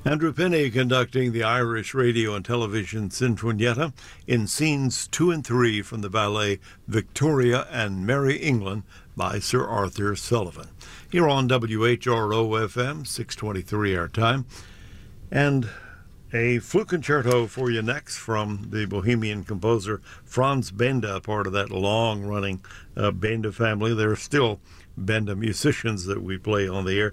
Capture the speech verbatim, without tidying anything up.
Andrew Penny conducting the Irish Radio and Television Sinfonietta in scenes two and three from the ballet Victoria and Merry England by Sir Arthur Sullivan. Here on W H R O F M, six twenty-three our time. And a flute concerto for you next from the Bohemian composer Franz Benda, part of that long-running uh, Benda family. There are still Benda musicians that we play on the air.